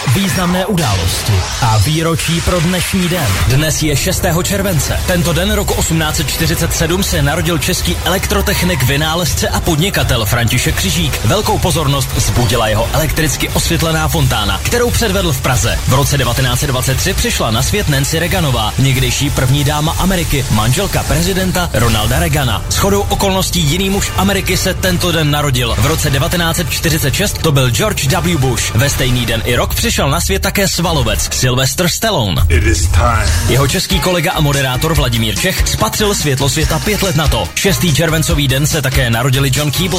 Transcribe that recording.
Významné události a výročí pro dnešní den. Dnes je 6. července. Tento den roku 1847 se narodil český elektrotechnik, vynálezce a podnikatel František Křižík. Velkou pozornost vzbudila jeho elektricky osvětlená fontána, kterou předvedl v Praze. V roce 1923 přišla na svět Nancy Reaganová, někdejší první dáma Ameriky, manželka prezidenta Ronalda Reagana. Shodou okolností jiný muž Ameriky se tento den narodil. V roce 1946 to byl George W. Bush. Ve stejný den i rok přišel na svět také svalovec Sylvester Stallone. Jeho český kolega a moderátor Vladimír Čech spatřil světlo světa 5 let na to. 6. červencový den se také narodili John Keeble,